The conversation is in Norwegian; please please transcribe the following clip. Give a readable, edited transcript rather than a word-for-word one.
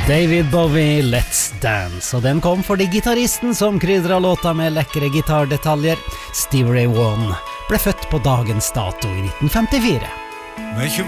David Bowie, Let's Dance, og den kom fordi gitaristen som krydret låta med lekre gitardetaljer, Stevie Ray Vaughan, ble født på dagens dato i 1954.